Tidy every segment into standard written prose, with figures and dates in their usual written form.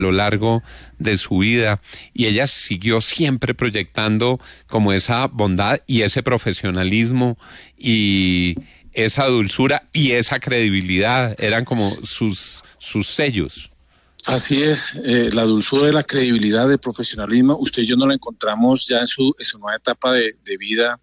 lo largo de su vida, y ella siguió siempre proyectando como esa bondad y ese profesionalismo y esa dulzura y esa credibilidad, eran como sus sellos. Así es, la dulzura, la credibilidad, el profesionalismo, usted y yo nos la encontramos ya en su nueva etapa de vida,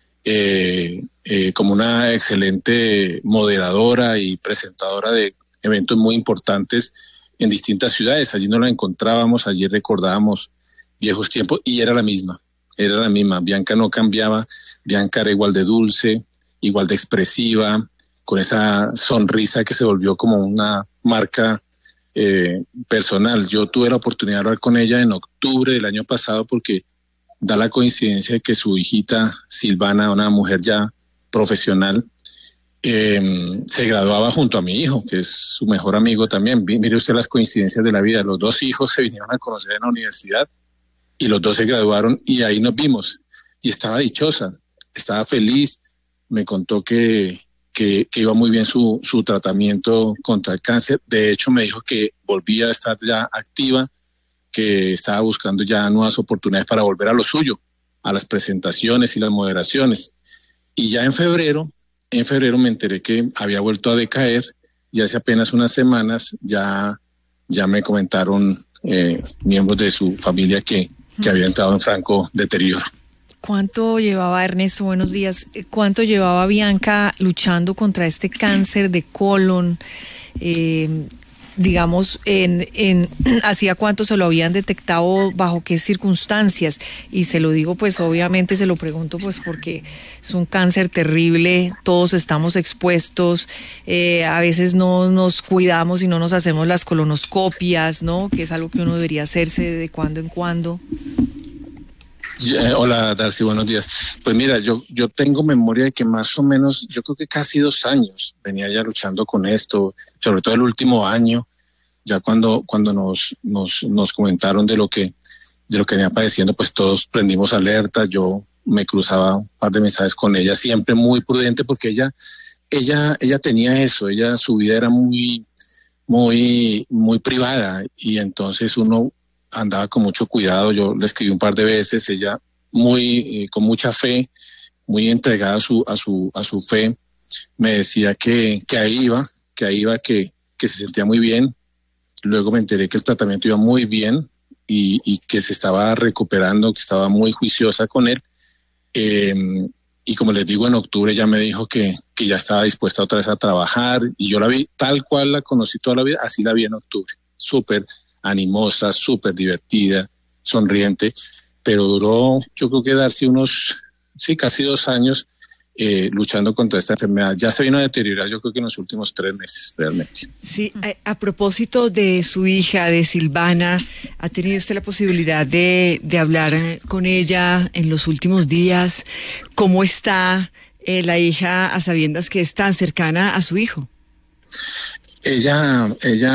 como una excelente moderadora y presentadora de eventos muy importantes en distintas ciudades. Allí nos la encontrábamos, allí recordábamos viejos tiempos y era la misma. Bianca no cambiaba, Bianca era igual de dulce, igual de expresiva, con esa sonrisa que se volvió como una marca personal. Yo tuve la oportunidad de hablar con ella en octubre del año pasado porque da la coincidencia de que su hijita Silvana, una mujer ya profesional, se graduaba junto a mi hijo, que es su mejor amigo también. Mire usted las coincidencias de la vida. Los dos hijos se vinieron a conocer en la universidad y los dos se graduaron y ahí nos vimos. Y estaba dichosa, estaba feliz. Me contó que iba muy bien su tratamiento contra el cáncer. De hecho, me dijo que volvía a estar ya activa, que estaba buscando ya nuevas oportunidades para volver a lo suyo, a las presentaciones y las moderaciones. Y ya en febrero me enteré que había vuelto a decaer y hace apenas unas semanas ya me comentaron miembros de su familia que había entrado en franco deterioro. ¿Cuánto llevaba, Ernesto? Buenos días. ¿Cuánto llevaba Bianca luchando contra este cáncer de colon? Digamos, ¿hacía cuánto se lo habían detectado? ¿Bajo qué circunstancias? Y se lo digo, pues obviamente se lo pregunto, pues porque es un cáncer terrible, todos estamos expuestos, a veces no nos cuidamos y no nos hacemos las colonoscopias, ¿no? Que es algo que uno debería hacerse de cuando en cuando. Hola, Darcy, buenos días. Pues mira, yo tengo memoria de que más o menos, yo creo que casi 2 años venía ya luchando con esto, sobre todo el último año, ya cuando nos comentaron de lo que venía padeciendo, pues todos prendimos alerta. Yo me cruzaba un par de mensajes con ella, siempre muy prudente, porque ella tenía eso, su vida era muy, muy, muy privada, y entonces uno andaba con mucho cuidado. Yo le escribí un par de veces, ella con mucha fe, muy entregada a su fe, me decía que ahí iba, que se sentía muy bien. Luego me enteré que el tratamiento iba muy bien y que se estaba recuperando, que estaba muy juiciosa con él. Y como les digo, en octubre ya me dijo que ya estaba dispuesta otra vez a trabajar, y yo la vi tal cual la conocí toda la vida, así la vi en octubre, súper animosa, súper divertida, sonriente, pero duró, yo creo que Darcy, casi 2 años luchando contra esta enfermedad. Ya se vino a deteriorar, yo creo que en los últimos 3 meses, realmente. Sí, a propósito de su hija, de Silvana, ¿ha tenido usted la posibilidad de hablar con ella en los últimos días? ¿Cómo está la hija, a sabiendas que es tan cercana a su hijo? Ella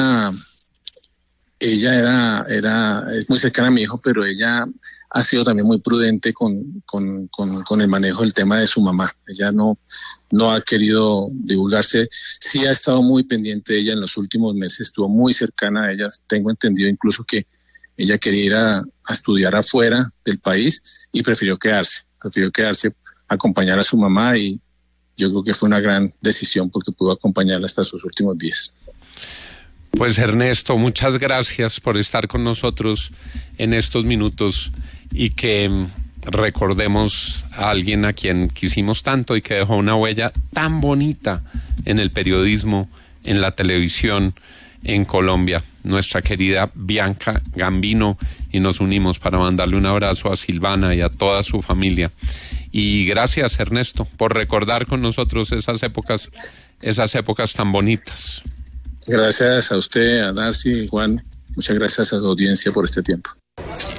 es muy cercana a mi hijo, pero ella ha sido también muy prudente con el manejo del tema de su mamá. Ella no ha querido divulgarse. Sí ha estado muy pendiente de ella en los últimos meses, estuvo muy cercana a ella. Tengo entendido incluso que ella quería ir a estudiar afuera del país y prefirió quedarse, acompañar a su mamá, y yo creo que fue una gran decisión porque pudo acompañarla hasta sus últimos días. Pues Ernesto, muchas gracias por estar con nosotros en estos minutos, y que recordemos a alguien a quien quisimos tanto y que dejó una huella tan bonita en el periodismo, en la televisión, en Colombia, nuestra querida Bianca Gambino, y nos unimos para mandarle un abrazo a Silvana y a toda su familia. Y gracias, Ernesto, por recordar con nosotros esas épocas tan bonitas. Gracias a usted, a Darcy, Juan. Muchas gracias a su audiencia por este tiempo.